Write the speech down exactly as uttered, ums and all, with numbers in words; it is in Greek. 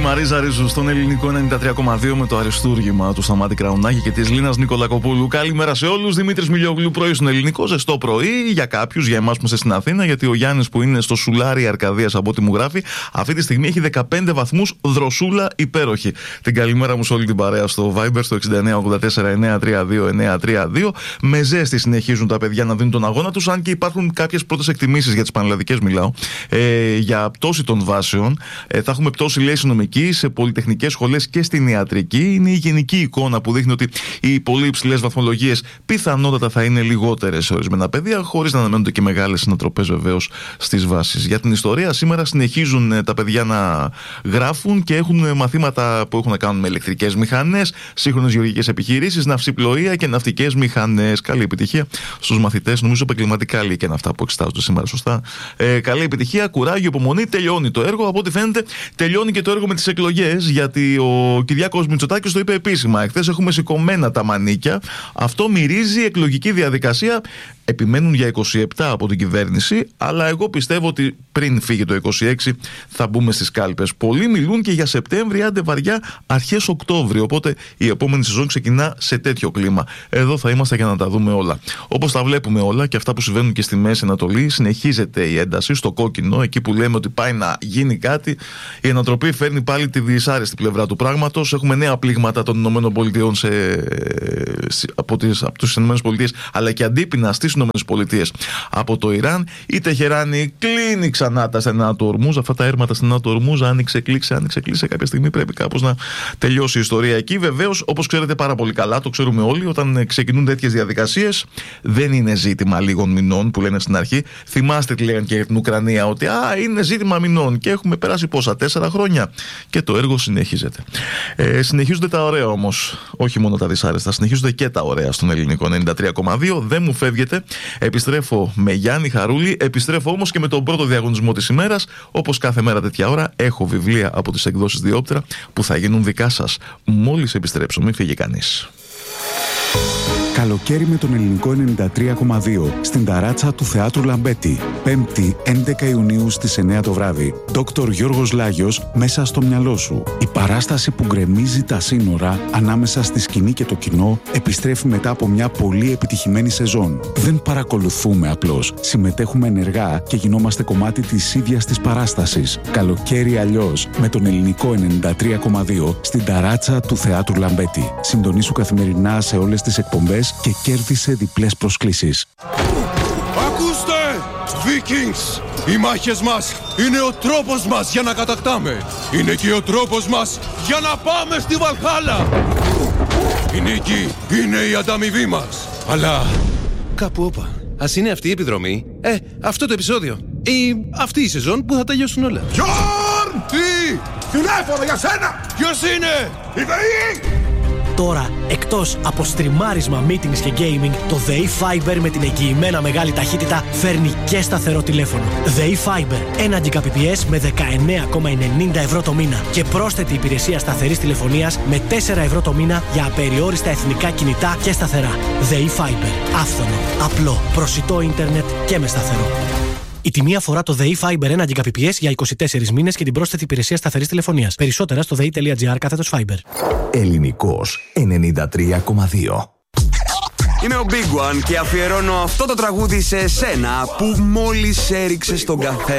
Μαρίζα Ρίζου στον ελληνικό ενενήντα τρία κόμμα δύο με το αριστούργημα του Σταμάτη Κραουνάκη και τη Λίνας Νικολακοπούλου. Καλημέρα σε όλους. Δημήτρης Μιλιόγλου, πρωί στον ελληνικό. Ζεστό πρωί για κάποιους, για εμάς που είμαστε στην Αθήνα, γιατί ο Γιάννης που είναι στο Σουλάρι Αρκαδίας, από ό,τι μου γράφει, αυτή τη στιγμή έχει δεκαπέντε βαθμούς, δροσούλα υπέροχη. Την καλημέρα μου σε όλη την παρέα στο Viber, στο εξήντα εννέα ογδόντα τέσσερα εννιακόσια τριάντα δύο εννιακόσια τριάντα δύο. Με ζέστη συνεχίζουν τα παιδιά να δίνουν τον αγώνα τους, αν και υπάρχουν κάποιες πρώτες εκτιμήσεις για τις πανελλαδικές, μιλάω, ε, για πτώση των βάσεων. Ε, θα έχουμε πτώση, λέει, συνομική σε πολυτεχνικές σχολές και στην ιατρική. Είναι η γενική εικόνα που δείχνει ότι οι πολύ υψηλές βαθμολογίες πιθανότατα θα είναι λιγότερες σε ορισμένα παιδεία, χωρίς να αναμένονται και μεγάλες συνατροπές βεβαίως στις βάσεις. Για την ιστορία, σήμερα συνεχίζουν τα παιδιά να γράφουν και έχουν μαθήματα που έχουν να κάνουν με ηλεκτρικές μηχανές, σύγχρονες γεωργικές επιχειρήσεις, ναυσιπλοεία και ναυτικές μηχανές. Καλή επιτυχία στους μαθητές. Νομίζω επαγγελματικά λέει και είναι αυτά που εξετάζονται σήμερα, σωστά. Ε, καλή επιτυχία, κουράγιο, υπομονή. Τελειώνει το έργο. Από ό,τι φαίνεται, τελειώνει και το έργο με τις εκλογές, γιατί ο Κυριάκος Μητσοτάκης το είπε επίσημα. Εχθές έχουμε σηκωμένα τα μανίκια. Αυτό μυρίζει εκλογική διαδικασία. Επιμένουν για είκοσι επτά από την κυβέρνηση, αλλά εγώ πιστεύω ότι πριν φύγει το είκοσι έξι θα μπούμε στις κάλπες. Πολλοί μιλούν και για Σεπτέμβρη, άντε βαριά, αρχές Οκτώβρη. Οπότε η επόμενη σεζόν ξεκινά σε τέτοιο κλίμα. Εδώ θα είμαστε για να τα δούμε όλα. Όπως τα βλέπουμε όλα και αυτά που συμβαίνουν και στη Μέση Ανατολή, συνεχίζεται η ένταση στο κόκκινο, εκεί που λέμε ότι πάει να γίνει κάτι. Η ανατροπή φέρνει πάλι τη δυσάρεστη πλευρά του πράγματος. Έχουμε νέα πλήγματα των ΗΠΑ σε... από τις από τις ΗΠΑ, αλλά και αντίπεινα στις ΗΠΑ από το Ιράν. Η Τεχεράνη κλείνει ξανά τα στενά του Ορμούζ. Αυτά τα έρματα στενά του Ορμούζ, άνοιξε, κλείξε, άνοιξε, κλείξε. Κάποια στιγμή πρέπει κάπως να τελειώσει η ιστορία εκεί. Βεβαίως, όπως ξέρετε πάρα πολύ καλά, το ξέρουμε όλοι, όταν ξεκινούν τέτοιες διαδικασίες, δεν είναι ζήτημα λίγων μηνών που λένε στην αρχή. Θυμάστε τι λέγανε και για την Ουκρανία, ότι α, είναι ζήτημα μηνών και έχουμε περάσει πόσα, τέσσερα χρόνια. Και το έργο συνεχίζεται. Ε, συνεχίζονται τα ωραία όμως, όχι μόνο τα δυσάρεστα, συνεχίζονται και τα ωραία στον ελληνικό ενενήντα τρία κόμμα δύο. Δεν μου φεύγετε. Επιστρέφω με Γιάννη Χαρούλη, επιστρέφω όμως και με τον πρώτο διαγωνισμό της ημέρας. Όπως κάθε μέρα τέτοια ώρα, έχω βιβλία από τις εκδόσεις Διόπτρα που θα γίνουν δικά σας μόλις επιστρέψω. Μην φύγει κανείς. Καλοκαίρι με τον ελληνικό ενενήντα τρία κόμμα δύο στην ταράτσα του Θεάτρου Λαμπέτη. Πέμπτη έντεκα Ιουνίου στις εννιά το βράδυ. Δόκτωρ Γιώργος Λάγιος, μέσα στο μυαλό σου. Η παράσταση που γκρεμίζει τα σύνορα ανάμεσα στη σκηνή και το κοινό επιστρέφει μετά από μια πολύ επιτυχημένη σεζόν. Δεν παρακολουθούμε απλώς. Συμμετέχουμε ενεργά και γινόμαστε κομμάτι της ίδιας της παράστασης. Καλοκαίρι αλλιώς με τον ελληνικό ενενήντα τρία κόμμα δύο στην ταράτσα του Θεάτρου Λαμπέτη. Συντονίσου καθημερινά σε όλες τις εκπομπές και κέρδισε διπλές προσκλήσεις. Ακούστε! Vikings! Οι μάχες μας είναι ο τρόπος μας για να κατακτάμε. Είναι και ο τρόπος μας για να πάμε στη Βαλχάλα. Η νίκη είναι η ανταμοιβή μας. Αλλά κάπου όπα. Ας είναι αυτή η επιδρομή, ε, αυτό το επεισόδιο ή αυτή η σεζόν που θα τελειώσουν όλα. Γιόρν! Τι! Τηλέφωνο για σένα! Ποιος είναι? Η ΔΕΗ! Τώρα, εκτός από στριμάρισμα, meetings και gaming, το ΔΕΗ Fiber με την εγγυημένα μεγάλη ταχύτητα φέρνει και σταθερό τηλέφωνο. ΔΕΗ Fiber, ένα Gbps με δεκαεννέα κόμμα ενενήντα ευρώ το μήνα και πρόσθετη υπηρεσία σταθερής τηλεφωνίας με τέσσερα ευρώ το μήνα για απεριόριστα εθνικά κινητά και σταθερά. ΔΕΗ Fiber, άφθονο, απλό, προσιτό ίντερνετ και με σταθερό. Η τιμή αφορά το ΔΕΗ Fiber ένα Gbps για είκοσι τέσσερις μήνες και την πρόσθετη υπηρεσία σταθερής τηλεφωνίας. Περισσότερα στο δei.gr κάθετος Fiber. Ελληνικός ενενήντα τρία κόμμα δύο. Είμαι ο Big One και αφιερώνω αυτό το τραγούδι σε εσένα που μόλις έριξε στον καφέ